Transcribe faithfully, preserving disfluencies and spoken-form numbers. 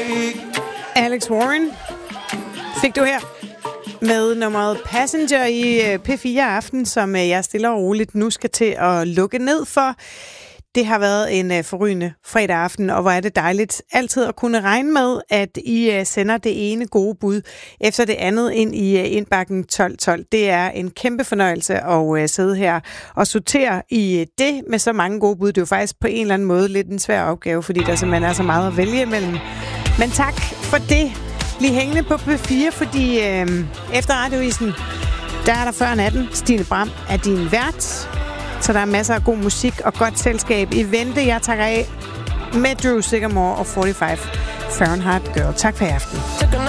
Alex Warren fik du her med nummeret Passenger i P fire Aften, som jeg stille og roligt nu skal til at lukke ned for. Det har været en forrygende fredag aften, og hvor er det dejligt altid at kunne regne med, at I sender det ene gode bud efter det andet ind i indbakken tolv tolv. Det er en kæmpe fornøjelse at sidde her og sortere i det med så mange gode bud. Det er jo faktisk på en eller anden måde lidt en svær opgave, fordi der simpelthen er så meget at vælge imellem. Men tak for det. Bliv hængende på P fire, fordi øh, efter radioisen, der er der før natten. Stine Bram er din vært. Så der er masser af god musik og godt selskab i vente. Jeg takker af med Drew Sigamore og fyrre-fem Fahrenheit Girl. Tak for i aften.